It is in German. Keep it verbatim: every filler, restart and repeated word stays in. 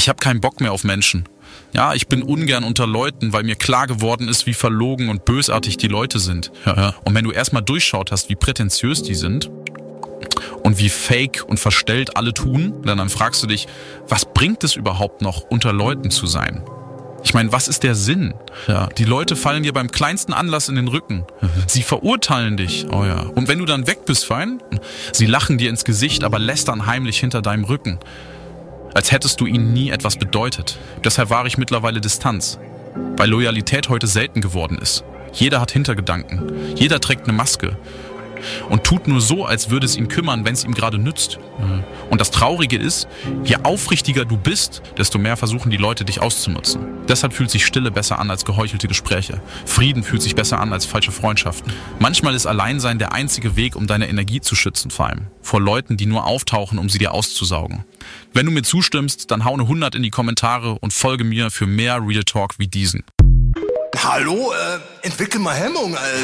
Ich habe keinen Bock mehr auf Menschen. Ja, ich bin ungern unter Leuten, weil mir klar geworden ist, wie verlogen und bösartig die Leute sind. Ja, ja. Und wenn du erstmal durchschaut hast, wie prätentiös die sind und wie fake und verstellt alle tun, dann, dann fragst du dich, was bringt es überhaupt noch, unter Leuten zu sein? Ich meine, was ist der Sinn? Ja, die Leute fallen dir beim kleinsten Anlass in den Rücken. Sie verurteilen dich. Oh ja. Und wenn du dann weg bist, fein, sie lachen dir ins Gesicht, aber lästern heimlich hinter deinem Rücken. Als hättest du ihnen nie etwas bedeutet. Deshalb wahre ich mittlerweile Distanz. Weil Loyalität heute selten geworden ist. Jeder hat Hintergedanken. Jeder trägt eine Maske. Und tut nur so, als würde es ihn kümmern, wenn es ihm gerade nützt. Und das Traurige ist, je aufrichtiger du bist, desto mehr versuchen die Leute, dich auszunutzen. Deshalb fühlt sich Stille besser an als geheuchelte Gespräche. Frieden fühlt sich besser an als falsche Freundschaften. Manchmal ist Alleinsein der einzige Weg, um deine Energie zu schützen, vor allem. Vor Leuten, die nur auftauchen, um sie dir auszusaugen. Wenn du mir zustimmst, dann hau eine hundert in die Kommentare und folge mir für mehr Real Talk wie diesen. Hallo, äh, entwickel mal Hemmung, Alter.